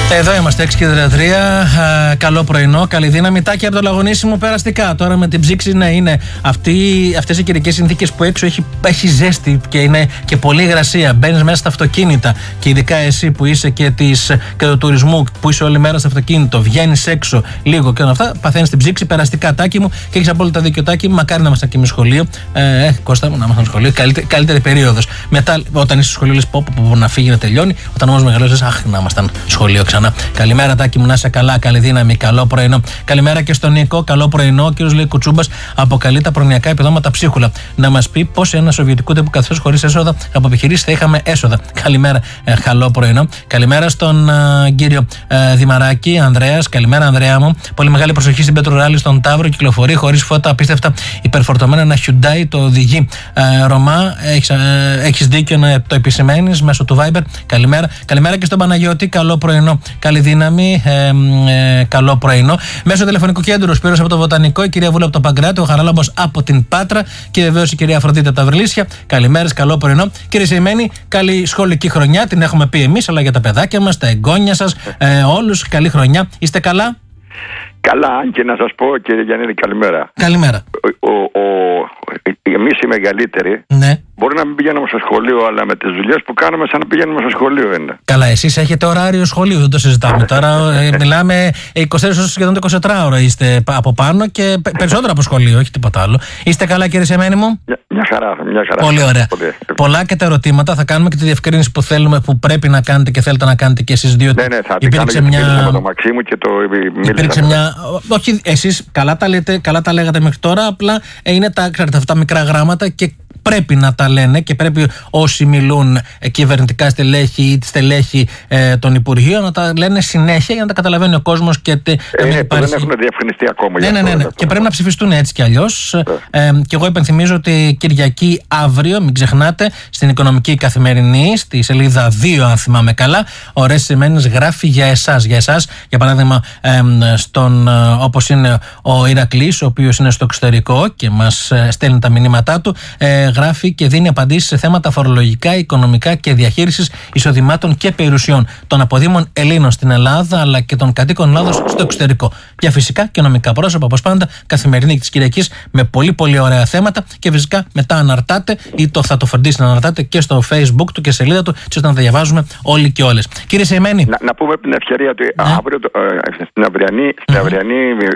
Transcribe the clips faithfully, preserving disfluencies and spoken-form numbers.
Εδώ είμαστε, έξι και τριάντα τρία. Καλό πρωινό, καλή δύναμη. Τάκη από το Λαγωνίσιμο περαστικά. Τώρα με την ψήξη, ναι, είναι αυτές οι καιρικές συνθήκες που έξω έχει, έχει ζέστη και είναι και πολύ υγρασία. Μπαίνεις μέσα στα αυτοκίνητα και ειδικά εσύ που είσαι και, της, και του τουρισμού, που είσαι όλη μέρα στο αυτοκίνητο, βγαίνεις έξω λίγο και όλα αυτά, παθαίνεις την ψήξη περαστικά, Τάκη μου, και έχεις απόλυτα δίκιο, Τάκη. Μακάρι να ήμασταν και εμείς σχολείο. Ε, Κώστα μου, να ήμασταν σχολείο. Καλύτερη, καλύτερη περίοδος. Μετά, όταν είσαι στο σχολείο, λες πω, πω, πω, να φύγει να τελειώνει. Όταν όμως μεγαλώσεις, αχ, να ήμασταν σχολείο ξανά. Καλημέρα, Τάκη μου, να είσαι καλά, καλή δύναμη, καλό πρωινό. Καλημέρα και στον Νίκο, καλό πρωινό. Ο κύριος λέει Κουτσούμπας αποκαλεί τα προνοιακά επιδόματα ψίχουλα. Να μας πει πώς ένα σοβιετικού τύπου καθώς χωρίς έσοδα από επιχειρήσεις θα είχαμε έσοδα. Καλημέρα, ε, καλό πρωινό. Καλημέρα στον ε, κύριο ε, Δημαράκη, Ανδρέας. Καλημέρα, Ανδρέα μου. Πολύ μεγάλη προσοχή στην Πετροράλη στον Ταύρο. Κυκλοφορεί χωρίς φώτα, απίστευτα υπερφορτωμένα ένα Hyundai το οδηγεί. Ε, Ρωμά, έχεις, ε, έχεις δίκιο να το επισημαίνεις μέσω του Viber. Καλημέρα. Καλημέρα και στον Παναγιώτη, καλό πρωινό. Καλή δύναμη, ε, ε, καλό πρωινό. Μέσω τηλεφωνικού κέντρου, Σπύρος από το Βοτανικό, η κυρία Βούλα από το Παγκράτη, ο Χαράλαμπος από την Πάτρα και βεβαίως η κυρία Αφροδίτη από τα Βρυλίσια. Καλημέρες, καλό πρωινό. Κύριε Σεϊμένη, καλή σχολική χρονιά, την έχουμε πει εμείς, αλλά για τα παιδάκια μας, τα εγγόνια σας, ε, όλους, καλή χρονιά. Είστε καλά? Καλά, αν και να σας πω, κύριε Γιάννη, καλημέρα. Καλημέρα. Ο, ο, ο, εμείς οι μεγαλύτεροι, ναι, μπορεί να μην πηγαίνουμε στο σχολείο, αλλά με τις δουλειές που κάνουμε, σαν να πηγαίνουμε στο σχολείο είναι. Καλά, εσείς έχετε ωράριο σχολείου, δεν το συζητάμε. Τώρα ε, μιλάμε είκοσι ώρες σχεδόν είκοσι τέσσερις ώρα είστε από πάνω και περισσότερο από σχολείο, όχι τίποτα άλλο. Είστε καλά, κύριε Σεμένη μου? Μια, μια χαρά, μια χαρά. Πολύ ωραία. Πολύ. Πολλά και τα ερωτήματα. Θα κάνουμε και τη διευκρίνηση που θέλουμε, που πρέπει να κάνετε και θέλετε να κάνετε και εσείς δύο. Ναι, ναι, θα την κάνω μια... από το Μαξίμου και το υπήρξε μια... Όχι, εσείς καλά τα λέτε, καλά τα λέγατε μέχρι τώρα, απλά είναι τα, ξέρετε, αυτά τα μικρά γράμματα και πρέπει να τα λένε και πρέπει όσοι μιλούν ε, κυβερνητικά στελέχη ή στελέχη ε, των Υπουργείων να τα λένε συνέχεια για να τα καταλαβαίνει ο κόσμος και τε, ε, ναι, υπάρχει... δεν έχουν διευκρινιστεί ακόμα. Ναι, ναι, ναι, ναι. Και πρέπει να ψηφιστούν έτσι κι αλλιώς. Ε, ε, και εγώ υπενθυμίζω ότι Κυριακή αύριο, μην ξεχνάτε, στην Οικονομική Καθημερινή, στη σελίδα δύο, αν θυμάμαι καλά, ο Ρέσης Σεμένης γράφει για εσάς. Για εσάς, για παράδειγμα, ε, στον, όπως είναι ο Ηρακλής, ο οποίος είναι στο εξωτερικό και μας στέλνει τα μηνύματά του. Ε, γράφει και δίνει απαντήσεις σε θέματα φορολογικά, οικονομικά και διαχείρισης εισοδημάτων και περιουσιών των αποδήμων Ελλήνων στην Ελλάδα αλλά και των κατοίκων Ελλάδος στο εξωτερικό. Για φυσικά και νομικά πρόσωπα, όπως πάντα, Καθημερινή της Κυριακής με πολύ πολύ ωραία θέματα και φυσικά μετά αναρτάτε ή το θα το φροντίσει να αναρτάτε και στο Facebook του και σελίδα του, έτσι ώστε να τα διαβάζουμε όλοι και όλες. Κύριε Σεϊμένη. Να, να πούμε την ευκαιρία ότι ναι, αύριο ε, στην αυριανή, στην αυριανή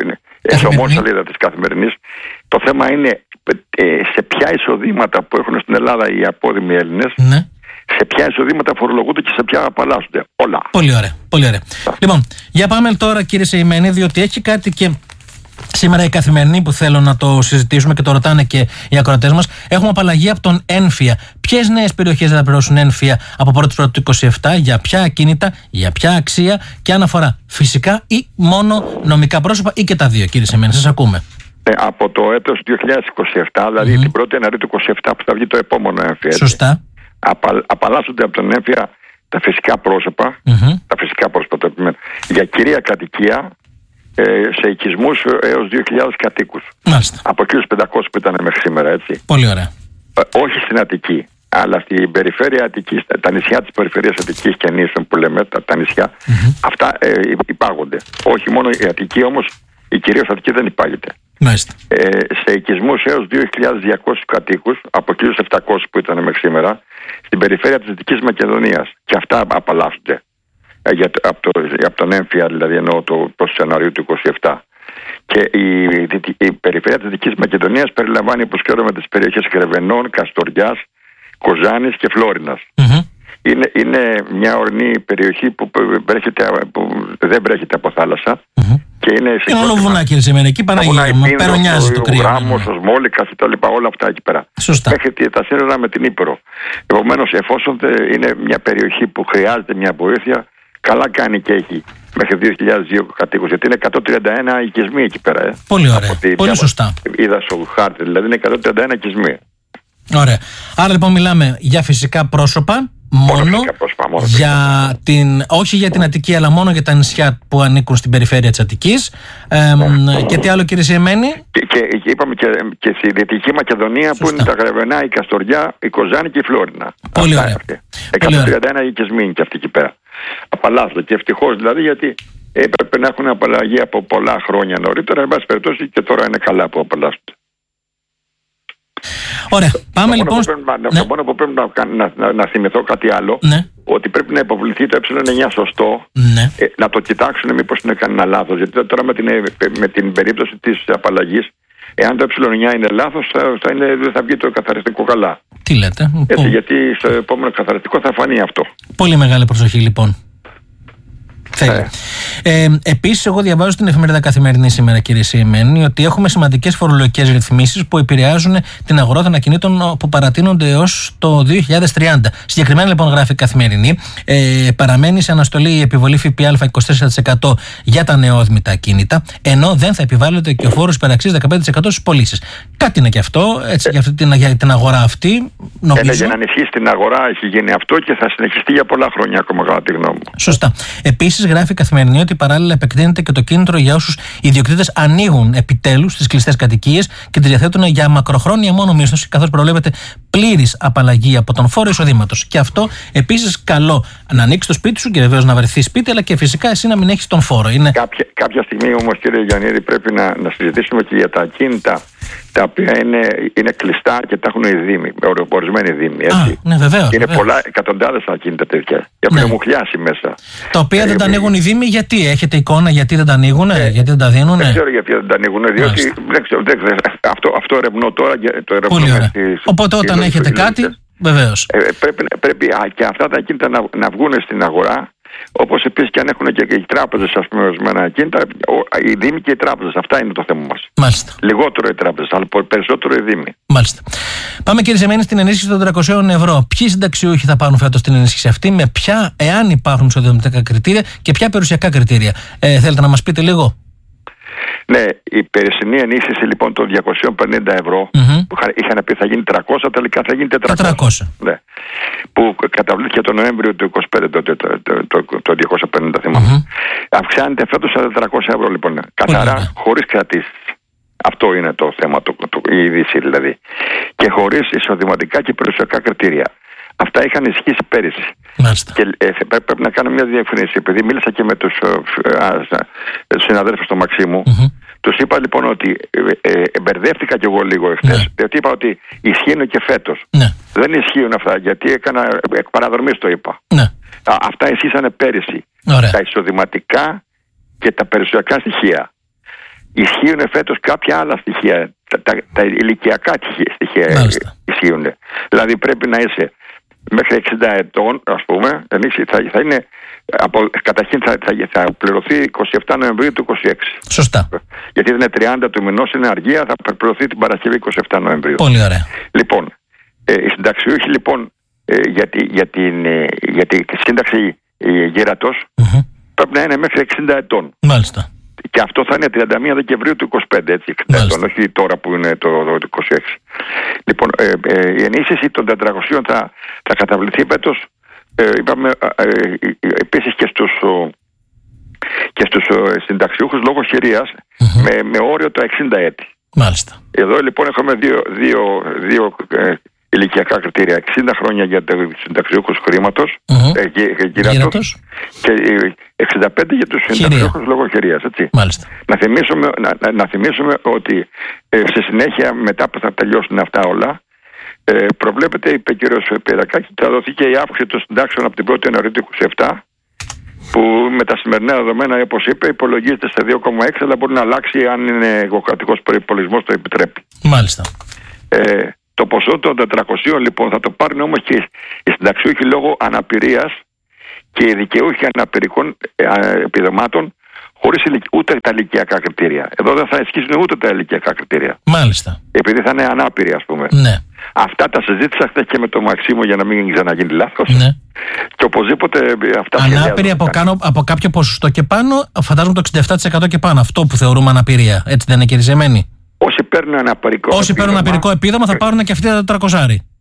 εσωμόν σελίδα της Καθημερινής το θέμα είναι σε ποια εισοδήματα που έχουν στην Ελλάδα οι απόδημοι Έλληνες, ναι, σε ποια εισοδήματα φορολογούνται και σε ποια απαλλάσσονται. Όλα. Πολύ ωραία. Πολύ ωραία. Λοιπόν, για πάμε τώρα, κύριε Σεϊμένη, διότι έχει κάτι και σήμερα η Καθημερινή που θέλω να το συζητήσουμε και το ρωτάνε και οι ακροατές μας. Έχουμε απαλλαγή από τον ένφια. Ποιες νέες περιοχές θα πληρώσουν ένφια από πρώτη Πρώτου του είκοσι επτά, για ποια ακίνητα, για ποια αξία και αν αφορά φυσικά ή μόνο νομικά πρόσωπα ή και τα δύο, κύριε Σεϊμένη, σας ακούμε. Ε, από το έτος δύο χιλιάδες είκοσι επτά, δηλαδή mm-hmm. την πρώτη Ιανουαρίου του είκοσι επτά που θα βγει το επόμενο έμφυα. Σωστά. Απα, απαλλάσσονται από τον έμφυα τα φυσικά πρόσωπα, mm-hmm. τα φυσικά πρόσωπα το επιμένω, για κυρία κατοικία ε, σε οικισμούς έως δύο χιλιάδες κατοίκους. Μάλιστα. Πολύ ωραία. Ε, όχι στην Αττική, αλλά στην περιφέρεια Αττικής, τα νησιά της περιφέρειας Αττικής και νήσων που λέμε, τα, τα νησιά, mm-hmm. αυτά ε, υπάγονται. Όχι μόνο η Αττική, όμως η κυρίως Αττική δεν υπάγεται. Ε, σε οικισμούς έως δύο χιλιάδες διακόσιους κατοίκους από χίλια επτακόσιους που ήταν μέχρι σήμερα στην περιφέρεια της Δυτικής Μακεδονίας και αυτά απαλλάσσονται ε, για, από, το, από τον έμφυα, δηλαδή εννοώ το πρώτο Ιανουαρίου του είκοσι επτά. Και η, η, η περιφέρεια της Δυτικής Μακεδονίας περιλαμβάνει, όπως ξέρουμε, τις περιοχές Κρεβενών, Καστοριάς, Κοζάνης και Φλόρινας. Mm-hmm. Είναι, είναι μια ορεινή περιοχή που, βρέχεται, που δεν βρέχεται από θάλασσα. Mm-hmm. Και είναι και μόνο βουνά, κύριε Σεμένη, εκεί Παναγία μου, περονιάζει το κρύο. Ο Γράμμος, ο Σμόλικας και τα λοιπά, όλα αυτά εκεί πέρα. Σωστά. Έχετε τα σύνορα με την Ήπειρο. Επομένως, εφόσον είναι μια περιοχή που χρειάζεται μια βοήθεια, καλά κάνει και έχει μέχρι δύο χιλιάδες δύο κατοίκους, γιατί είναι εκατόν τριάντα ένα οικισμοί εκεί πέρα. Ε. Πολύ ωραία. Πολύ διάβα, σωστά. Είδα στο χάρτη, δηλαδή είναι εκατόν τριάντα ένα οικισμοί. Ωραία. Άρα λοιπόν μιλάμε για φυσικά πρόσωπα. Μόνο, πρόσωπα, μόνο για την, όχι για την Αττική, αλλά μόνο για τα νησιά που ανήκουν στην περιφέρεια της Αττικής. Ε, yeah. Και τι άλλο, κύριε Σεϊμένη? Και, και, και είπαμε και, και στη Δυτική Μακεδονία. Σωστά. Που είναι τα Γρεβενά, η Καστοριά, η Κοζάνη και η Φλόρινα. Πολύ ωραία. εκατόν τριάντα ένα οικισμοί είναι και αυτοί εκεί πέρα. απαλλάσσονται. Και ευτυχώς δηλαδή, γιατί έπρεπε να έχουν απαλλαγή από πολλά χρόνια νωρίτερα. Εν πάση περιπτώσει, και τώρα είναι καλά που απαλλάσσονται. Ωραία. Πάμε το λοιπόν. Μόνο που πρέπει, ναι. Το μόνο που πρέπει να, να, να, να θυμηθώ κάτι άλλο, ναι. ότι πρέπει να υποβληθεί το ε εννιά σωστό, ναι. ε, να το κοιτάξουν μήπως είναι κανένα λάθος. Γιατί τώρα με την, με την περίπτωση της απαλλαγής, εάν το ε εννιά είναι λάθος, θα, θα, είναι, θα βγει το καθαριστικό καλά. Τι λέτε. Έτσι, γιατί στο επόμενο καθαριστικό θα φανεί αυτό. Πολύ μεγάλη προσοχή λοιπόν. Ε. Ε, Επίσης, εγώ διαβάζω στην εφημερίδα Καθημερινή σήμερα, κύριε Σιεμένη, ότι έχουμε σημαντικές φορολογικές ρυθμίσεις που επηρεάζουν την αγορά των ακινήτων που παρατείνονται έως το δύο χιλιάδες τριάντα. Συγκεκριμένα, λοιπόν, γράφει η Καθημερινή, ε, παραμένει σε αναστολή η επιβολή ΦΠΑ είκοσι τέσσερα τοις εκατό για τα νεόδμητα ακίνητα, ενώ δεν θα επιβάλλεται και ο φόρος υπεραξίας δεκαπέντε τοις εκατό στις πωλήσεις. Κάτι είναι και αυτό, έτσι, για, αυτή την, για την αγορά αυτή. Νομίζω. Ε, για να ενισχύσει την αγορά έχει γίνει αυτό και θα συνεχιστεί για πολλά χρόνια ακόμα, κατά τη γνώμη μου. Σωστά. Επίσης, γράφει η Καθημερινή ότι παράλληλα επεκτείνεται και το κίνητρο για όσους ιδιοκτήτες ανοίγουν επιτέλους τις κλειστές κατοικίες και τις διαθέτουν για μακροχρόνια μόνο μίσθωση, καθώς προβλέπεται πλήρης απαλλαγή από τον φόρο εισοδήματος. Και αυτό επίσης καλό να ανοίξει το σπίτι σου και βεβαίως να βρεθεί σπίτι, αλλά και φυσικά εσύ να μην έχεις τον φόρο. Είναι... Κάποια, κάποια στιγμή όμως, κύριε Γιαννίδη, πρέπει να, να συζητήσουμε και για τα ακίνητα τα οποία είναι, είναι κλειστά και τα έχουν οι δήμοι, ορισμένοι δήμοι. Έτσι. Α, ναι, βεβαίως, είναι βεβαίως. πολλά εκατοντάδες ακίνητα τέτοια. Έχουν ναι. μουχλιάσει μέσα. Τα οποία ε, δεν τα ε, ανοίγουν οι δήμοι, γιατί έχετε εικόνα, γιατί δεν τα ανοίγουν, ε, γιατί δεν τα δίνουν. Δεν ξέρω γιατί δεν τα ανοίγουν, διότι δεν ξέρω, δεν ξέρω, αυτό, αυτό ερευνώ τώρα. Το ερευνώ. Πολύ ωραία. Στις, Οπότε όταν στις έχετε κάτι, βεβαίως. Ε, πρέπει, πρέπει α, και αυτά τα ακίνητα να, να βγουν στην αγορά. Όπως επίσης και αν έχουν και οι τράπεζες, ας πούμε, ορισμένα ακίνητα, οι δήμοι και οι τράπεζες. Αυτά είναι το θέμα μας. Μάλιστα. Λιγότερο οι τράπεζες, αλλά περισσότερο οι δήμοι. Μάλιστα. Πάμε, κύριε Σιεμένη, στην ενίσχυση των τριακοσίων ευρώ. Ποιοι συνταξιούχοι θα πάρουν φέτος την ενίσχυση αυτή, με ποια, εάν υπάρχουν ισοδυναμικά κριτήρια και ποια περιουσιακά κριτήρια. Ε, θέλετε να μας πείτε λίγο. Ναι, η περσινή ενίσχυση λοιπόν των διακόσια πενήντα ευρώ, mm-hmm. που είχαν πει θα γίνει τριακόσια, τελικά θα γίνει τετρακόσια. τετρακόσια. Ναι. Που καταβλήθηκε τον Νοέμβριο του είκοσι πέντε, το, το, το, το, το διακόσια πενήντα, θυμάμαι. Mm-hmm. Αυξάνεται φέτος στα τετρακόσια ευρώ λοιπόν. Καθαρά, χωρίς κρατήσεις. Αυτό είναι το θέμα, το, το, η είδηση δηλαδή. Και χωρίς εισοδηματικά και περιουσιακά κριτήρια. Αυτά είχαν ισχύσει πέρυσι. Μάλιστα. Και ε, πρέπει να κάνω μια διευκρίνηση. Επειδή μίλησα και με τους ε, συναδέλφους του Μαξίμου, mm-hmm. τους είπα λοιπόν ότι ε, ε, μπερδεύτηκα κι εγώ λίγο εχθές. Ναι. Διότι είπα ότι ισχύουν και φέτος. Ναι. Δεν ισχύουν αυτά, γιατί έκανα εκ παραδρομής το είπα. Ναι. Α, αυτά ισχύσανε πέρυσι. Ωραία. Τα εισοδηματικά και τα περιουσιακά στοιχεία. Ισχύουν φέτος κάποια άλλα στοιχεία. Τα, τα, τα ηλικιακά στοιχεία Μάλιστα. ισχύουν. Δηλαδή πρέπει να είσαι μέχρι εξήντα ετών, ας πούμε, θα, θα είναι, από, καταρχήν θα, θα, θα πληρωθεί εικοστή εβδόμη Νοεμβρίου του είκοσι έξι. Σωστά. Γιατί δεν είναι τριάντα του μηνός, είναι αργία, θα πληρωθεί την Παρασκευή εικοστή εβδόμη Νοεμβρίου. Πολύ ωραία. Λοιπόν, ε, οι συνταξιούχοι λοιπόν ε, για, τη, για, την, ε, για τη σύνταξη ε, γέρατος mm-hmm. πρέπει να είναι μέχρι εξήντα ετών. Μάλιστα. Και αυτό θα είναι τριάντα μία Δεκεμβρίου του είκοσι πέντε, έτσι, ετών, όχι τώρα που είναι το, το, το είκοσι έξι. Λοιπόν, ε, ε, η ενίσχυση των τετρακοσίων θα, θα καταβληθεί φέτος, ε, είπαμε, ε, ε, επίσης και στους, και στους συνταξιούχους λόγω χειρίας, mm-hmm. με, με όριο το εξήντα έτη. Μάλιστα. Εδώ λοιπόν έχουμε δύο, δύο, δύο ε, ηλικιακά κριτήρια. εξήντα χρόνια για τους συνταξιούχους χρήματος, mm-hmm. ε, γυρατός, και εξήντα πέντε για τους συνταξιούχους λόγω χειρίας. Μάλιστα. Να θυμίσουμε, να, να, να θυμίσουμε ότι ε, στη συνέχεια, μετά που θα τελειώσουν αυτά όλα, ε, προβλέπεται, είπε ο κ. Πυρακάκη, θα δοθεί και η αύξηση των συντάξεων από την πρώτη Ιανουαρίου του είκοσι επτά, που με τα σημερινά δεδομένα, όπως είπε, υπολογίζεται στα δύο κόμμα έξι, αλλά μπορεί να αλλάξει αν είναι ο κρατικός προϋπολογισμός το επιτρέπει. Μάλιστα. Ε, το ποσό των τετρακοσίων λοιπόν θα το πάρουν όμως και οι συνταξιούχοι λόγω αναπηρίας και οι δικαιούχοι αναπηρικών ε, επιδομάτων, χωρίς ούτε τα ηλικιακά κριτήρια. Εδώ δεν θα ισχύσουν ούτε τα ηλικιακά κριτήρια. Μάλιστα. Επειδή θα είναι ανάπηροι, ας πούμε. Ναι. Αυτά τα συζήτησα χθες και με τον Μαξίμο για να μην ξαναγίνει λάθος. Ναι. Και οπωσδήποτε αυτά. Ανάπηροι από, κάνω, από κάποιο ποσοστό και πάνω, φαντάζομαι το εξήντα επτά τοις εκατό και πάνω. Αυτό που θεωρούμε αναπηρία. Έτσι δεν είναι, κύριε Σιεμένη? Όσοι παίρνουν αναπηρικό, Όσοι παίρνουν αναπηρικό επίδομα θα πάρουν και αυτοί τα τετρακόσια.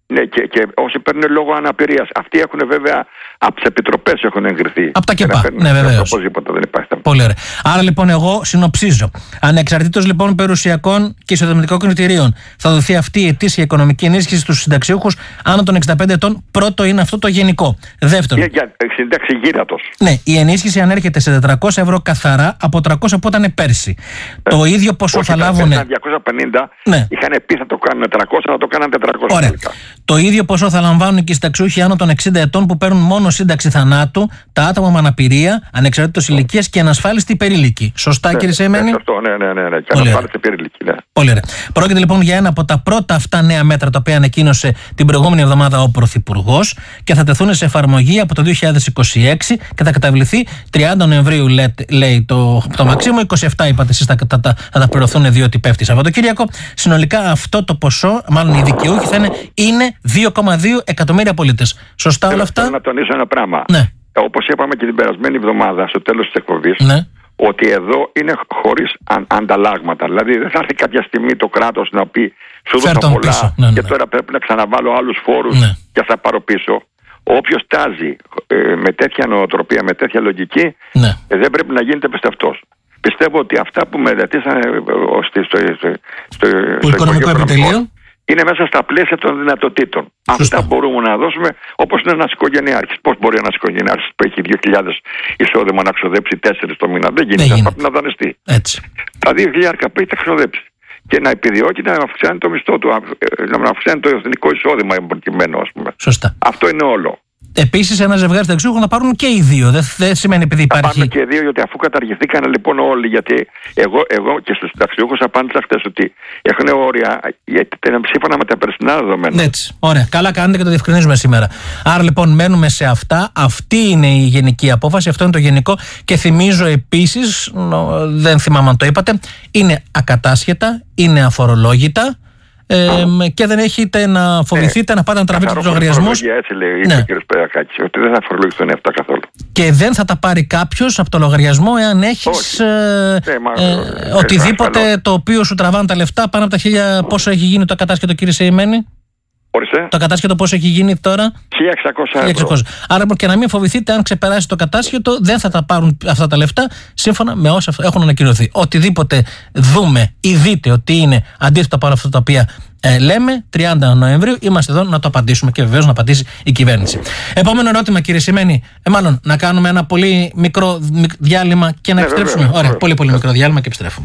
Ναι, και, και όσοι παίρνουν λόγω αναπηρίας. Αυτοί έχουν βέβαια από τις επιτροπές έχουν εγκριθεί. Από τα ΚΕΠΑ. Ναι, βεβαίως. Οπωσδήποτε δεν υπάρχει. Πολύ ωραία. Άρα λοιπόν, εγώ συνοψίζω. Ανεξαρτήτως λοιπόν περιουσιακών και εισοδηματικών κριτηρίων, θα δοθεί αυτή η ετήσια οικονομική ενίσχυση στους συνταξιούχους άνω των εξήντα πέντε ετών. Πρώτο είναι αυτό το γενικό. Δεύτερον. Για, για σύνταξη γύρατος. Ναι, η ενίσχυση ανέρχεται σε τετρακόσια ευρώ καθαρά από τριακόσια που ήταν πέρσι. Ε, το ίδιο ποσό όχι, θα λάβουν. διακόσια πενήντα ναι. Είχαν πει θα το κάνουν τριακόσια, θα το κάνουν τετρακόσια. Ωραία. Το ίδιο ποσό θα λαμβάνουν και οι συνταξιούχοι άνω των εξήντα ετών που παίρνουν μόνο σύνταξη θανάτου, τα άτομα με αναπηρία, ανεξαρτήτως ηλικίας και ανασφάλιστη περίλικη. Σωστά, ναι, κύριε Σεϊμένη? Ναι, σωστό, ναι, ναι, ναι, ναι. Και ανασφάλιστη περίλικη, ναι. Πολύ ωραία. Πρόκειται λοιπόν για ένα από τα πρώτα αυτά νέα μέτρα τα οποία ανακοίνωσε την προηγούμενη εβδομάδα ο Πρωθυπουργός και θα τεθούν σε εφαρμογή από το δύο χιλιάδες είκοσι έξι και θα καταβληθεί τριάντα Νοεμβρίου, λέει, λέει το, το Μαξίμου. είκοσι επτά είπατε εσείς θα, θα, θα, θα τα πληρωθούν διότι πέφτει Σαββατοκύριακο. Συνολικά αυτό το ποσό, μάλλον οι δικαιούχοι θα είναι, είναι δύο κόμμα δύο εκατομμύρια πολίτες. Σωστά όλα αυτά? Θέλω να τονίσω ένα πράγμα. Ναι. Όπως είπαμε και την περασμένη εβδομάδα στο τέλος της εκπομπής, ναι. ότι εδώ είναι χωρίς αν, ανταλλάγματα. Δηλαδή δεν θα έρθει κάποια στιγμή το κράτος να πει σου δώσα πολλά ναι, ναι, και τώρα πρέπει να ξαναβάλω άλλους φόρους ναι. και θα πάρω πίσω. Όποιος τάζει ε, με τέτοια νοοτροπία, με τέτοια λογική, ναι. ε, δεν πρέπει να γίνεται πιστευτός. Πιστεύω ότι αυτά που μελετήσανε στο, στο, στο, στο, στο Οικονομικό Επιτελείο είναι μέσα στα πλαίσια των δυνατοτήτων. Σωστά. Αυτά μπορούμε να δώσουμε, όπως είναι ένας οικογενειάρχης. Πώς μπορεί ένας οικογενειάρχης που έχει δύο χιλιάδες εισόδημα να ξοδέψει τέσσερις το μήνα? Δεν γίνεται. Θα πρέπει να δανειστεί. Έτσι. Τα δύο χιλιάδες που έχει τα ξοδέψει. Και να επιδιώκει να αυξάνει το μισθό του, να αυξάνει το εθνικό εισόδημα προκειμένου, ας πούμε. Σωστά. Αυτό είναι όλο. Επίσης, ένα ζευγάρι συνταξιούχων να πάρουν και οι δύο. Δεν, δεν σημαίνει επειδή υπάρχει. Να πάρουν και οι δύο, γιατί αφού καταργηθήκαν λοιπόν όλοι, γιατί εγώ, εγώ και στους συνταξιούχους απάντησα χθες ότι έχουν όρια, γιατί σύμφωνα με τα περσινά δεδομένα. Έτσι. Ωραία. Καλά κάνετε και το διευκρινίζουμε σήμερα. Άρα λοιπόν μένουμε σε αυτά. Αυτή είναι η γενική απόφαση. Αυτό είναι το γενικό. Και θυμίζω επίσης, δεν θυμάμαι αν το είπατε, είναι ακατάσχετα, είναι αφορολόγητα. Ε, και δεν έχετε να φοβηθείτε ε, να πάτε να τραβήξετε τους λογαριασμούς. Έτσι λέει ναι. ο κ. Περακάκης, ότι δεν θα φορολογηθούν αυτά καθόλου. Και δεν θα τα πάρει κάποιος από το λογαριασμό εάν έχεις ε, ε, μα, ε, οτιδήποτε ε, το οποίο σου τραβάνε τα λεφτά πάνω από τα χίλια. Πόσο έχει γίνει το ακατάσχετο, κύριε Σεϊμένη? Ορίστε. Το κατάσχετο πόσο έχει γίνει τώρα? χίλια εξακόσια ευρώ. Άρα και να μην φοβηθείτε, αν ξεπεράσει το κατάσχετο, δεν θα τα πάρουν αυτά τα λεφτά σύμφωνα με όσα έχουν ανακοινωθεί. Οτιδήποτε δούμε ή δείτε ότι είναι αντίθετα από αυτά τα οποία ε, λέμε, τριάντα Νοεμβρίου είμαστε εδώ να το απαντήσουμε και βεβαίως να απαντήσει η κυβέρνηση. Επόμενο ερώτημα, κύριε Σεϊμένη, ε, μάλλον να κάνουμε ένα πολύ μικρό διάλειμμα και να ναι, επιστρέψουμε. Βέβαια, Ωραία, βέβαια. πολύ πολύ μικρό διάλειμμα και επιστρέφουμε.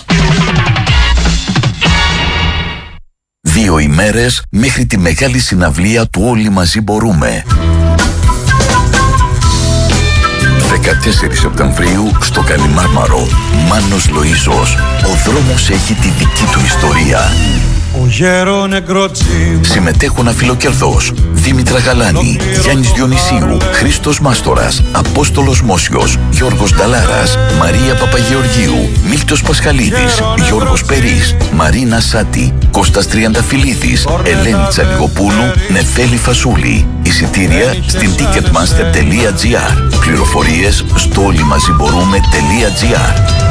Δύο ημέρες μέχρι τη μεγάλη συναυλία του Όλοι Μαζί Μπορούμε. δεκατέσσερις Σεπτεμβρίου στο Καλιμάρμαρο. Μάνος Λοΐζος. Ο δρόμος έχει τη δική του ιστορία. Συμμετέχουν Αφιλοκερδός, Δήμητρα Γαλάνη, Γιάννης Διονυσίου, Χρήστος Μάστορας, Απόστολος Μόσιος, Γιώργος Νταλάρας, Μαρία Παπαγεωργίου, Μίλτος Πασχαλίδης, Γιώργος Περής, Μαρίνα Σάτη, Κώστας Τριανταφυλλίδης, Ελένη Τσαλιγοπούλου, Νεφέλη Φασούλη. Εισιτήρια στην ticketmaster τελεία gr. Πληροφορίες στο όλοιμαζιμπορούμε τελεία gr.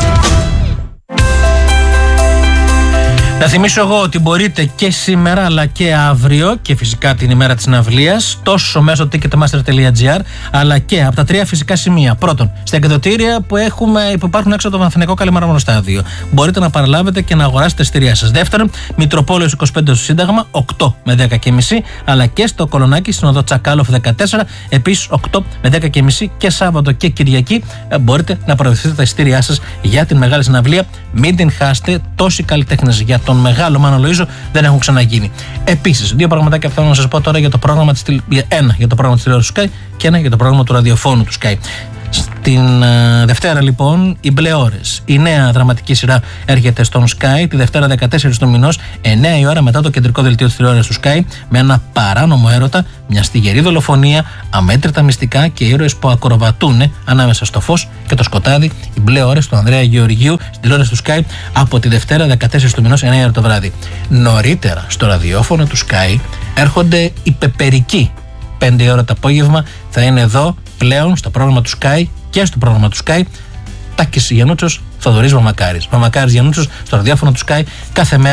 Να θυμίσω εγώ ότι μπορείτε και σήμερα αλλά και αύριο και φυσικά την ημέρα της συναυλίας τόσο μέσω ticketmaster τελεία gr αλλά και από τα τρία φυσικά σημεία. Πρώτον, στα εκδοτήρια που, έχουμε, που υπάρχουν έξω από το Παναθηναϊκό Καλιμάρμαρο στάδιο. Μπορείτε να παραλάβετε και να αγοράσετε εισιτήριά σας. Δεύτερον, Μητροπόλεως είκοσι πέντε στο Σύνταγμα, οκτώ με δέκα και μισή, αλλά και στο Κολονάκι στην οδό Τσακάλοφ δεκατέσσερα, επίσης οκτώ με δέκα και μισή και Σάββατο και Κυριακή μπορείτε να προωθήσετε τα εισιτήριά σας για την μεγάλη συναυλία. Μην την χάσετε, τόσοι καλλιτέχνες για τον μεγάλο Μάνο Λοΐζο δεν έχουν ξαναγίνει. Επίσης, δύο πραγματάκια θέλω να σας πω τώρα για το πρόγραμμα της ένα για το πρόγραμμα της τηλεόρασης του Sky και ένα για το πρόγραμμα του ραδιοφώνου του Sky. Στην uh, Δευτέρα λοιπόν οι Μπλε Ώρες, η νέα δραματική σειρά έρχεται στον Sky τη Δευτέρα δεκατέσσερις του μηνός, εννιά η ώρα μετά το κεντρικό δελτίο της τηλεόρασης του Sky, με ένα παράνομο έρωτα, μια στιγερή δολοφονία, αμέτρητα μυστικά και ήρωες που ακροβατούν ανάμεσα στο φως και το σκοτάδι. Οι Μπλε Ώρες του Ανδρέα Γεωργίου στην τηλεόραση του Sky από τη Δευτέρα δεκατέσσερις του μηνός, εννιά η ώρα το βράδυ. Νωρίτερα στο ραδιόφωνο του Sky έρχονται οι Πεπερικοί. πέντε η ώρα το απόγευμα θα είναι εδώ πλέον στο πρόγραμμα του Sky και στο πρόγραμμα του Sky Τάκης Γιαννούτσος, Θοδωρής Μαμακάρης. Μαμακάρης Γιαννούτσος στο ραδιόφωνο του Sky κάθε μέρα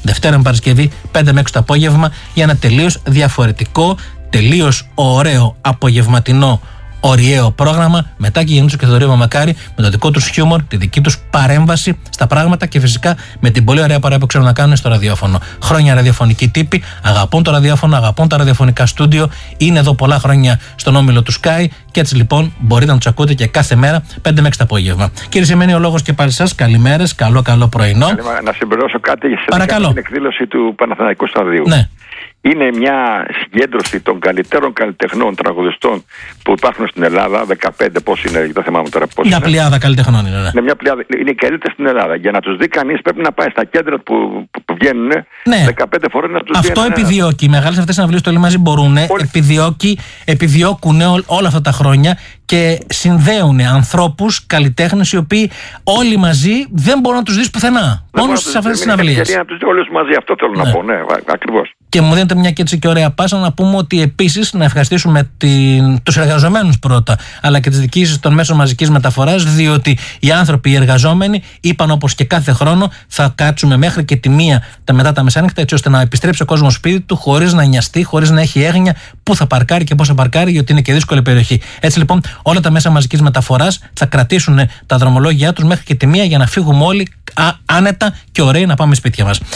Δευτέρα με Παρασκευή, πέντε με έξι το απόγευμα, για ένα τελείως διαφορετικό, τελείως ωραίο απογευματινό ωριαίο πρόγραμμα. Μετά και Γιαννούτσο και Θοδωρή Μαμακάρη με το δικό τους χιούμορ, τη δική τους παρέμβαση στα πράγματα και φυσικά με την πολύ ωραία παρέα που ξέρουν να κάνουν στο ραδιόφωνο. Χρόνια ραδιοφωνικοί τύποι, αγαπούν το ραδιόφωνο, αγαπούν τα ραδιοφωνικά στούντιο, είναι εδώ πολλά χρόνια στον όμιλο του Sky και έτσι λοιπόν μπορείτε να τους ακούτε και κάθε μέρα πέντε με έξι το απόγευμα. Κύριε Σεμένη, ο λόγος και πάλι σας. Καλημέρες, καλό καλό πρωινό. Καλημέρα. Να συμπληρώσω κάτι Παρακαλώ. στην εκδήλωση του Παναθηναϊκού Σταδίου. Ναι. Είναι μια συγκέντρωση των καλύτερων καλλιτεχνών τραγουδιστών που υπάρχουν στην Ελλάδα. δεκαπέντε πώς είναι, δεν θυμάμαι τώρα πώς μια είναι. πλειάδα καλλιτεχνών είναι. Ναι. Είναι μια πλειάδα, είναι οι καλύτεροι στην Ελλάδα. Για να τους δει κανείς πρέπει να πάει στα κέντρα που, που, που βγαίνουν ναι. δεκαπέντε φορές να τους δει. Αυτό επιδιώκει. Οι μεγάλες αυτές συναυλίες του όλοι μαζί μπορούν. Επιδιώκει, επιδιώκουν ό, όλα αυτά τα χρόνια και συνδέουν ανθρώπους, καλλιτέχνες οι οποίοι όλοι μαζί δεν μπορούν να τους δεις πουθενά. Μόνο σε αυτές τις συναυλίες. Γιατί να τους δει όλους μαζί, αυτό θέλω ναι. να πω. Ναι, ακριβώς. Και μου δίνετε μια και έτσι και ωραία πάσα να πούμε ότι επίσης να ευχαριστήσουμε την, τους εργαζομένους πρώτα, αλλά και τις διοικήσεις των μέσων μαζικής μεταφοράς, διότι οι άνθρωποι, οι εργαζόμενοι, είπαν όπως και κάθε χρόνο θα κάτσουμε μέχρι και τη μία τα μετά τα μεσάνυχτα, έτσι ώστε να επιστρέψει ο κόσμος σπίτι του χωρίς να νοιαστεί, χωρίς να έχει έγνοια πού θα παρκάρει και πώς θα παρκάρει, γιατί είναι και δύσκολη περιοχή. Έτσι λοιπόν, όλα τα μέσα μαζικής μεταφοράς θα κρατήσουν τα δρομολόγια τους μέχρι και τη μία για να φύγουμε όλοι α, άνετα και ωραίοι να πάμε σπίτια μας.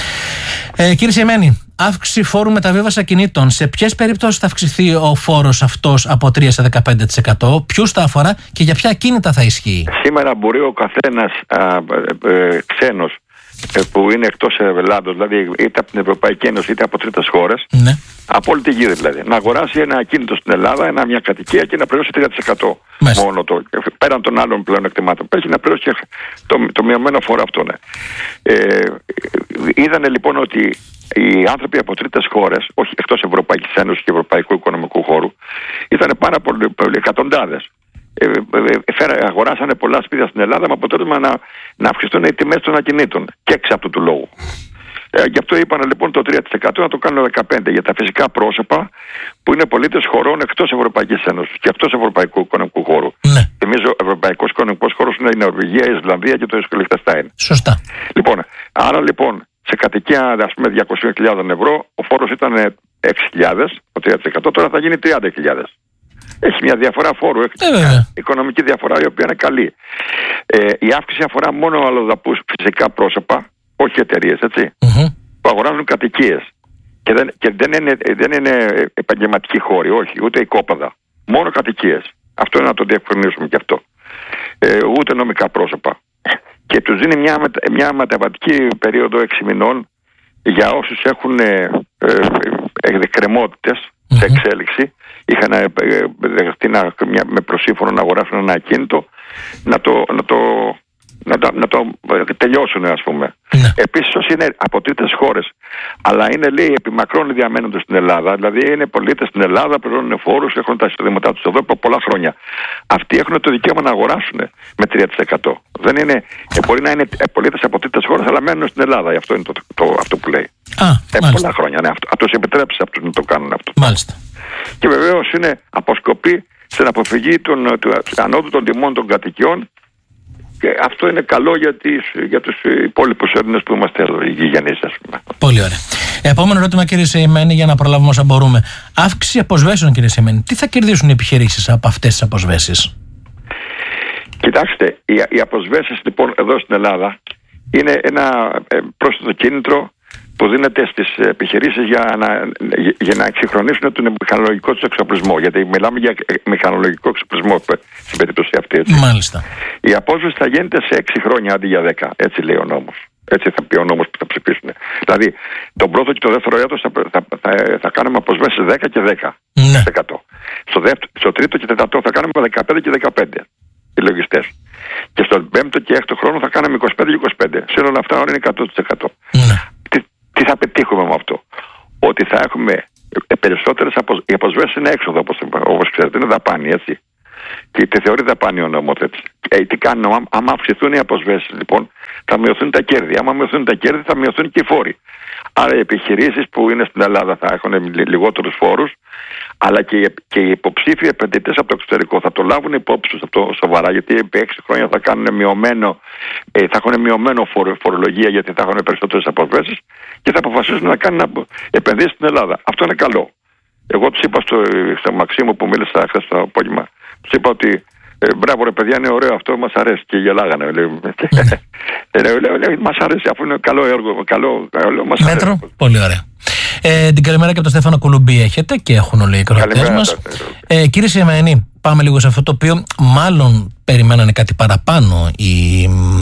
Ε, κύριε Σεμένη, αύξηση φόρου μεταβίβασης ακινήτων. Σε ποιες περιπτώσεις θα αυξηθεί ο φόρος αυτός από τρία σε δεκαπέντε τοις εκατό, ποιους θα αφορά και για ποια ακίνητα θα ισχύει? Σήμερα μπορεί ο καθένας α, ε, ξένος ε, που είναι εκτός Ελλάδος, δηλαδή είτε από την Ευρωπαϊκή Ένωση είτε από τρίτες χώρες, ναι. από όλη τη γη δηλαδή, να αγοράσει ένα ακίνητο στην Ελλάδα, ένα, μια κατοικία και να πληρώσει τρία τοις εκατό Μάλιστα. μόνο το. Πέραν των άλλων πλέον εκτιμάτων. Πρέπει να πληρώσει και το, το μειωμένο φόρο αυτό. Ναι. Ε, είδανε λοιπόν ότι οι άνθρωποι από τρίτες χώρες, όχι εκτός Ευρωπαϊκής Ένωσης και Ευρωπαϊκού Οικονομικού Χώρου, ήταν πάρα πολλοί, εκατοντάδες. Ε, ε, ε, αγοράσανε πολλά σπίτια στην Ελλάδα με αποτέλεσμα να, να αυξηθούν οι τιμές των ακινήτων και εξ αυτού του λόγου. Ε, γι' αυτό είπαν λοιπόν το τρία τοις εκατό να το κάνουν δεκαπέντε τοις εκατό για τα φυσικά πρόσωπα που είναι πολίτες χωρών εκτός Ευρωπαϊκής Ένωσης και εκτός Ευρωπαϊκού Οικονομικού Χώρου. Ναι. Θυμίζω, ο Ευρωπαϊκός Οικονομικός Χώρος είναι η Νορβηγία, η Ισλανδία και το Λιχτενστάιν. Σωστά. Λοιπόν, άρα λοιπόν σε κατοικία ας πούμε διακόσιες χιλιάδες ευρώ ο φόρος ήταν έξι χιλιάδες, το τρία τοις εκατό, τώρα θα γίνει τριάντα χιλιάδες. Έχει μια διαφορά φόρου, έχει ε, οικονομική διαφορά η οποία είναι καλή. Ε, η αύξηση αφορά μόνο αλλοδαπούς φυσικά πρόσωπα, όχι εταιρείες, έτσι, mm-hmm. που αγοράζουν κατοικίες. Και δεν, και δεν είναι, δεν είναι επαγγελματικοί χώροι, όχι, ούτε οικόπαδα. Μόνο κατοικίες. Αυτό είναι να το διευκρινίσουμε και αυτό. Ε, ούτε νομικά πρόσωπα. Και τους δίνει μια, μια μεταβατική περίοδο έξι μηνών για όσους έχουν ε, ε, εκκρεμότητες mm-hmm. σε εξέλιξη. Είχαν ε, δεχτεί να, μια, με προσύμφωνο να αγοράσουν ένα ακίνητο, να το, να το, να το, να το τελειώσουν, ας πούμε. Ναι. Επίσης, όσοι είναι από τρίτες χώρες, αλλά είναι, λέει, επιμακρών διαμένοντες στην Ελλάδα, δηλαδή είναι πολίτες στην Ελλάδα, πληρώνουν φόρους, έχουν τα εισοδήματά τους εδώ από πολλά χρόνια. Αυτοί έχουν το δικαίωμα να αγοράσουν με τρία τοις εκατό. Δεν είναι, ε, μπορεί να είναι πολίτες από τρίτες χώρες, αλλά μένουν στην Ελλάδα. Αυτό είναι το, το, αυτό που λέει. Α, ε, πολλά χρόνια. Ναι, αυτό, τους επιτρέψει αυτούς να το κάνουν αυτό. Μάλιστα. Και βεβαίως είναι αποσκοπή στην αποφυγή των, του, του ανώδου των τιμών των κατοικιών. Και αυτό είναι καλό για, τις, για τους υπόλοιπους Έλληνες που είμαστε εδώ, οι γηγενείς, ας πούμε. Πολύ ωραία. Επόμενο ερώτημα, κύριε Σεημένη, για να προλάβουμε όσα μπορούμε. Αύξηση αποσβέσεων, κύριε Σεημένη. Τι θα κερδίσουν οι επιχειρήσεις από αυτές τις αποσβέσεις? Κοιτάξτε, οι, οι αποσβέσεις λοιπόν εδώ στην Ελλάδα είναι ένα ε, πρόσθετο κίνητρο που δίνεται στις επιχειρήσεις για να, για να εξυγχρονίσουν τον μηχανολογικό τους εξοπλισμό. Γιατί μιλάμε για μηχανολογικό εξοπλισμό στην περίπτωση αυτή. Έτσι. Μάλιστα. Η απόσβεση θα γίνεται σε έξι χρόνια αντί για δέκα. Έτσι λέει ο νόμος. Έτσι θα πει ο νόμος που θα ψηφίσουν. Δηλαδή, τον πρώτο και το δεύτερο έτος θα, θα, θα, θα κάνουμε αποσβέσεις δέκα και δέκα τοις εκατό. Ναι. Στο, δεύτερο, στο τρίτο και τέταρτο θα κάνουμε δεκαπέντε και δεκαπέντε. Οι λογιστές. Και στον πέμπτο και έκτο χρόνο θα κάνουμε είκοσι πέντε και είκοσι πέντε. Σε όλα αυτά όλα είναι εκατό τοις εκατό. Ναι. Τι, τι θα πετύχουμε με αυτό? Ότι θα έχουμε περισσότερες αποσ... Οι αποσβέσεις είναι έξοδο, όπως, όπως ξέρετε, είναι δαπάνη, έτσι. Και τη θεωρεί δαπάνη ο νομοθέτης. Ε, τι κάνουμε, άμα αυξηθούν οι αποσβέσεις, λοιπόν, θα μειωθούν τα κέρδη. Άμα μειωθούν τα κέρδη, θα μειωθούν και οι φόροι. Άρα οι επιχειρήσεις που είναι στην Ελλάδα θα έχουν λιγότερους φόρους, αλλά και οι, και οι υποψήφιοι επενδυτές από το εξωτερικό θα το λάβουν υπόψη τους αυτό σοβαρά, γιατί επί έξι χρόνια θα, κάνουν μειωμένο, ε, θα έχουν μειωμένο φορο, φορολογία, γιατί θα έχουν περισσότερες αποσβέσεις και θα αποφασίσουν να κάνουν επενδύσεις στην Ελλάδα. Αυτό είναι καλό. Εγώ τους είπα στο, στο Μαξίμου που μίλησα χθες το απόγευμα, τους είπα ότι ε, μπράβο ρε παιδιά, είναι ωραίο αυτό, μας αρέσει, και γελάγανε. Λέω, λέω, λέω, λέω, μας αρέσει, αφού είναι καλό έργο, καλό, καλό μας αρέσει. Μέτρο, πολύ ωραία. Ε, την καλημέρα και από τον Στέφανο Κουλουμπή έχετε και έχουν όλοι οι ακροατές μας. Ε, κύριε Σιεμένη, πάμε λίγο σε αυτό το οποίο μάλλον περιμένανε κάτι παραπάνω οι,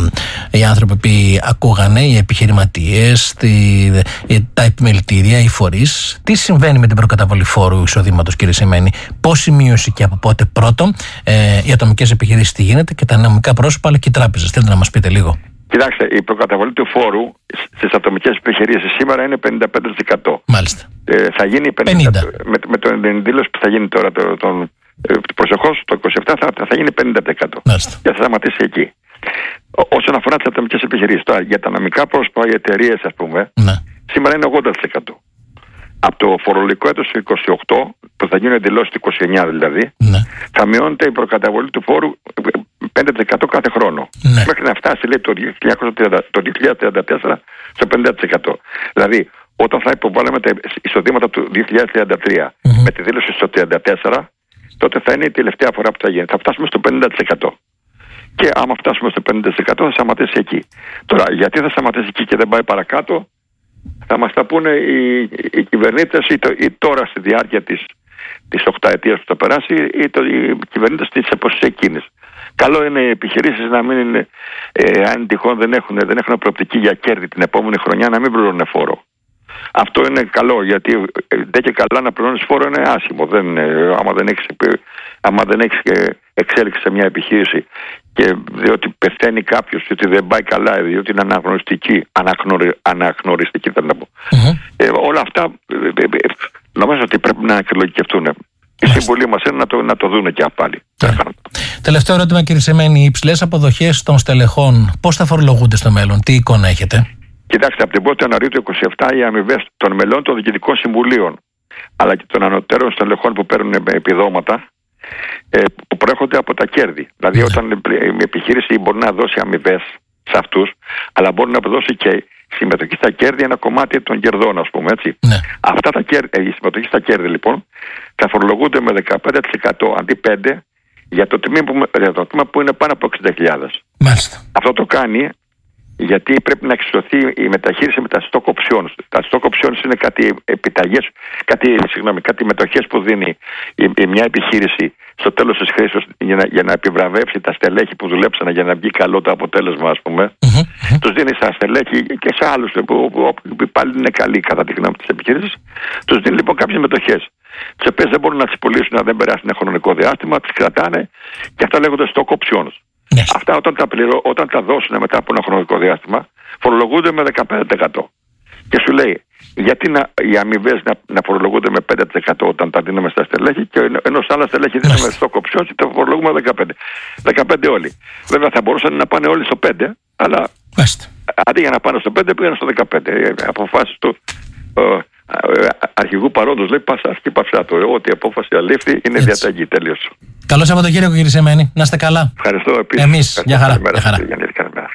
οι άνθρωποι που ακούγανε, οι επιχειρηματίες, τη, τα επιμελητήρια, οι φορείς. Τι συμβαίνει με την προκαταβολή φόρου εισοδήματος, κύριε Σιεμένη? Πόση μείωση και από πότε? Πρώτον, ε, οι ατομικές επιχειρήσεις τι γίνεται, και τα νομικά πρόσωπα αλλά και οι τράπεζες? Θέλετε να μας πείτε λίγο? Κοιτάξτε, η προκαταβολή του φόρου στις ατομικές επιχειρήσεις σήμερα είναι πενήντα πέντε τοις εκατό. Μάλιστα. Ε, θα γίνει πενήντα τοις εκατό. Με, με τον εκδήλωση που θα γίνει τώρα, το, τον, προσεχώς το είκοσι επτά, θα, θα γίνει πενήντα τοις εκατό. Μάλιστα. Και θα σταματήσει εκεί. Ό, όσον αφορά τις ατομικές επιχειρήσεις, τώρα για τα νομικά πρόσωπα, οι εταιρείες, ας πούμε, ναι, σήμερα είναι ογδόντα τοις εκατό. Από το φορολογικό έτος του είκοσι οκτώ, που θα γίνει εκδηλώσει του είκοσι εννιά δηλαδή, ναι, θα μειώνεται η προκαταβολή του φόρου πέντε τοις εκατό κάθε χρόνο. Ναι. Μέχρι να φτάσει, λέει, το δύο χιλιάδες τριάντα τέσσερα στο πενήντα τοις εκατό. Δηλαδή, όταν θα υποβάλουμε τα εισοδήματα του δύο χιλιάδες τριάντα τρία mm-hmm. με τη δήλωση στο τριάντα τέσσερα, τότε θα είναι η τελευταία φορά που θα γίνει. Θα φτάσουμε στο πενήντα τοις εκατό. Και άμα φτάσουμε στο πενήντα τοις εκατό θα σταματήσει εκεί. Τώρα, γιατί θα σταματήσει εκεί και δεν πάει παρακάτω, θα μας τα πούνε οι, οι κυβερνήτες ή, το, ή τώρα στη διάρκεια της, της οκταετίας που θα περάσει, ή το, οι κυβερνήτες της εποχής εκείνης. Καλό είναι οι επιχειρήσεις να μην είναι, ε, αν τυχόν δεν έχουν, δεν έχουν προοπτική για κέρδη την επόμενη χρονιά, να μην πληρώνουν φόρο. Αυτό είναι καλό, γιατί δεν και καλά να πληρώνεις φόρο είναι άσχημο. Δεν, ε, άμα δεν έχεις, άμα δεν έχεις ε, εξέλιξη σε μια επιχείρηση, και διότι πεθαίνει κάποιος, διότι δεν πάει καλά, διότι είναι αναγνωριστική, αναγνωρι, αναγνωριστική θέλω να πω. Mm-hmm. Ε, όλα αυτά ε, ε, ε, νομίζω ότι πρέπει να αξιολογικευτούν. Η συμβουλή μας είναι να το, να το δούνε και πάλι. Yeah. Τελευταίο ερώτημα, κύριε Σιεμένη. Οι υψηλές αποδοχές των στελεχών πώς θα φορολογούνται στο μέλλον? Τι εικόνα έχετε? Κοιτάξτε, από την πρώτη Ιανουαρίου του είκοσι επτά οι αμοιβές των μελών των διοικητικών συμβουλίων αλλά και των ανωτέρων στελεχών που παίρνουν επιδόματα ε, που προέρχονται από τα κέρδη. Δηλαδή, yeah. όταν η επιχείρηση μπορεί να δώσει αμοιβές σε αυτούς, αλλά μπορεί να δώσει και συμμετοχή στα κέρδη, ένα κομμάτι των κερδών, ας πούμε, έτσι. Ναι. Αυτά τα κέρδη, η συμμετοχή στα κέρδη, λοιπόν, θα φορολογούνται με δεκαπέντε τοις εκατό αντί πέντε τοις εκατό για το τμήμα που, για το τμήμα που είναι πάνω από εξήντα χιλιάδες. Μάλιστα. Αυτό το κάνει γιατί πρέπει να εξισωθεί η μεταχείριση με τα stock options. Τα stock options είναι κάτι επιταγές, κάτι, συγγνώμη, κάτι μετοχές που δίνει η, η μια επιχείρηση στο τέλος της χρήσης για να, για να επιβραβεύσει τα στελέχη που δουλέψαν για να βγει καλό το αποτέλεσμα, ας πούμε. Mm-hmm. Τους δίνει στα στελέχη και σε άλλους που, που, που πάλι είναι καλοί κατά τη γνώμη της επιχείρησης. Τους δίνει λοιπόν κάποιες μετοχές, τις οποίες δεν μπορούν να τις πουλήσουν αν δεν περάσει ένα χρονικό διάστημα, τις κρατάνε και αυτά λέγονται stock options. Yes. Αυτά όταν τα, πληρω... όταν τα δώσουν μετά από ένα χρονικό διάστημα φορολογούνται με δεκαπέντε τοις εκατό. Και σου λέει, γιατί να, οι αμοιβές να, να φορολογούνται με πέντε τοις εκατό όταν τα δίνουμε στα στελέχη, και ενώ σε άλλα στελέχη δίνουμε stock options και τα φορολογούμε δεκαπέντε τοις εκατό. δεκαπέντε όλοι. Βέβαια θα μπορούσαν να πάνε όλοι στο πέντε τοις εκατό, αλλά yes. αντί για να πάνε στο πέντε τοις εκατό πήγαν στο δεκαπέντε τοις εκατό. Αποφάσεις του ε, αρχηγού παρόντος, λέει, πάσα αρχή παυσά το. Ό,τι η απόφαση αλήφθη είναι έτσι. Διαταγή, τελείως. Καλό Σαββατοκύριακο, κύριε Σιεμένη. Να είστε καλά. Ευχαριστώ επίσης. Εμείς. Γεια χαρά. Καλημέρα. Γεια χαρά. Καλημέρα.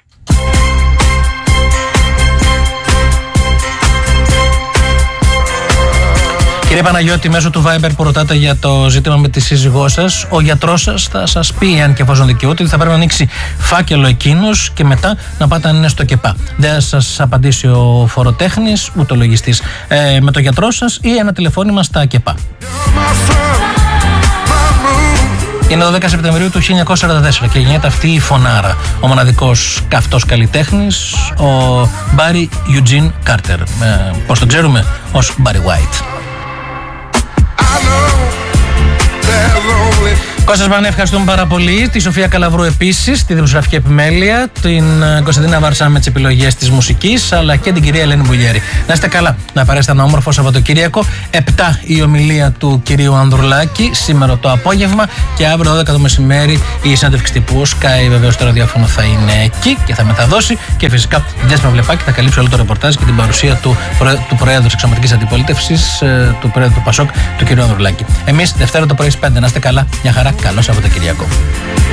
Κύριε Παναγιώτη, μέσω του Viber που ρωτάτε για το ζήτημα με τη σύζυγό σας, ο γιατρός σας θα σας πει, αν και εφόσον δικαιούται, ότι θα πρέπει να ανοίξει φάκελο εκείνος και μετά να πάτε αν είναι στο ΚΕΠΑ. Δεν θα σας απαντήσει ο φοροτέχνης ούτε ο λογιστής. Ε, με το γιατρό σας ή ένα τηλεφώνημα στα ΚΕΠΑ. Είναι το δέκα Σεπτεμβρίου του χίλια εννιακόσια σαράντα τέσσερα και γεννιέται αυτή η φωνάρα. Ο μοναδικός καυτός καλλιτέχνης, ο Barry Eugene Carter. Ε, πώς τον ξέρουμε, ως Barry White. Κώστας Μανέ, ευχαριστούμε πάρα πολύ. Τη Σοφία Καλαβρού επίσης, τη δημοσιογραφική επιμέλεια, την Κωνσταντίνα Βαρσά με τις επιλογές της μουσικής, αλλά και την κυρία Ελένη Μπουλιέρη. Να είστε καλά, να περάσετε ένα όμορφο Σαββατοκύριακο. επτά η ομιλία του κυρίου Ανδρουλάκη σήμερα το απόγευμα και αύριο δώδεκα το μεσημέρι η συνέντευξη τύπου. Ο Sky βεβαίως το ραδιόφωνο θα είναι εκεί και θα μεταδώσει, και φυσικά η Δέσποινα Βλεπάκη θα καλύψει όλο το ρεπορτάζ και την παρουσία του, του Προέδρου της Εξωματικής Αντιπολίτευσης, του Προέδρου του Πασόκ, του κυρίου Ανδρουλάκη. Εμείς Δευτέρα το πρωί στις πέντε. Να είστε καλά, μια χαρά, καλό Σαββατοκύριακο.